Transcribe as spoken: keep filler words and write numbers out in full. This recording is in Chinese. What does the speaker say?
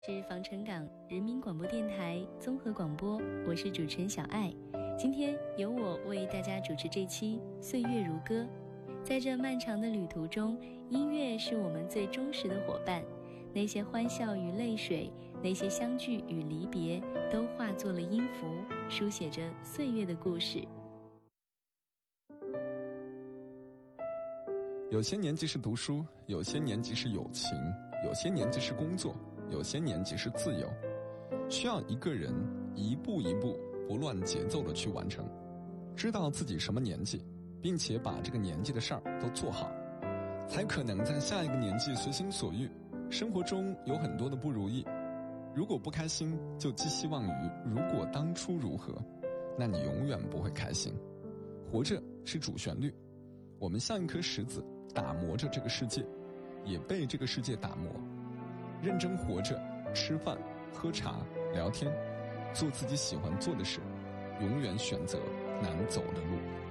是防城港人民广播电台综合广播，我是主持人小爱。今天由我为大家主持这期《岁月如歌》。在这漫长的旅途中，音乐是我们最忠实的伙伴。那些欢笑与泪水，那些相聚与离别，都化作了音符，书写着岁月的故事。 有些年纪是读书，有些年纪是友情，有些年纪是工作，有些年纪是自由，需要一个人一步一步不乱节奏地去完成，知道自己什么年纪，并且把这个年纪的事儿都做好，才可能在下一个年纪随心所欲。生活中有很多的不如意，如果不开心，就寄希望于如果当初如何，那你永远不会开心。活着是主旋律，我们像一颗石子，打磨着这个世界，也被这个世界打磨。认真活着，吃饭、喝茶、聊天，做自己喜欢做的事，永远选择难走的路。